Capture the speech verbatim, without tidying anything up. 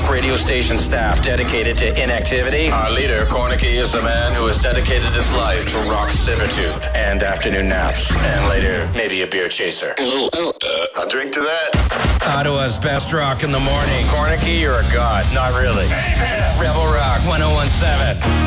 rock radio station staff dedicated to inactivity. Our leader, Cornicky, is the man who has dedicated his life to rock servitude and afternoon naps. And later, maybe a beer chaser. I'll drink to that. Ottawa's best rock in the morning. Cornicky, you're a god. Not really. Rebel Rock one oh one seven.